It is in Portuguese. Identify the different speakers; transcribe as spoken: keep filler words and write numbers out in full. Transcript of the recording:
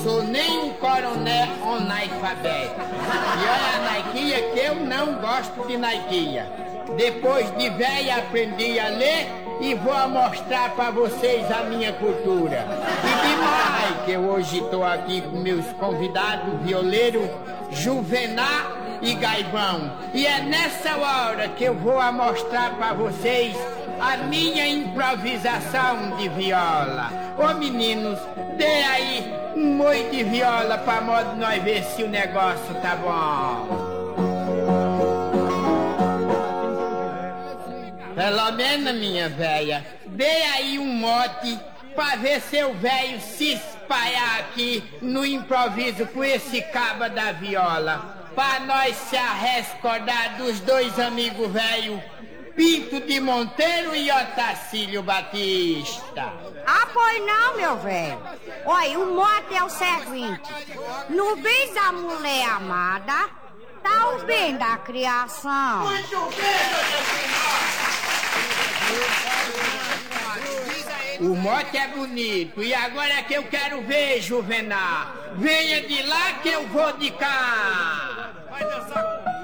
Speaker 1: sou nem um coronel analfabeto. E olha, Naiquinha, que eu não gosto de Naiquinha. Depois de velha aprendi a ler e vou mostrar para vocês a minha cultura. E demais que eu hoje estou aqui com meus convidados, violeiro Juvená e Gaivão. E é nessa hora que eu vou mostrar para vocês a minha improvisação de viola. Ô meninos, dê aí um oi de viola para modo nós ver se o negócio tá bom. Pelo menos, minha véia, dê aí um mote pra ver seu velho se espalhar aqui no improviso com esse caba da viola. Pra nós se arrescordar dos dois amigos velhos, Pinto de Monteiro e Otacílio Batista.
Speaker 2: Ah, pois não, meu velho. Olha, o mote é o seguinte: no bem da mulher amada, tá o bem da criação.
Speaker 1: Muito bem, dona Senhora! O mote é bonito, e agora é que eu quero ver, Juvená. Venha de lá que eu vou de cá. Vai dançar comigo.